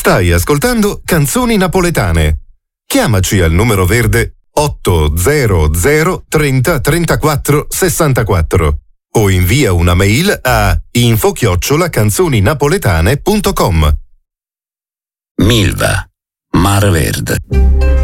Stai ascoltando Canzoni Napoletane. Chiamaci al numero verde 800 30 34 64 o invia una mail a info@canzoninapoletane.com. Milva, Mar Verde.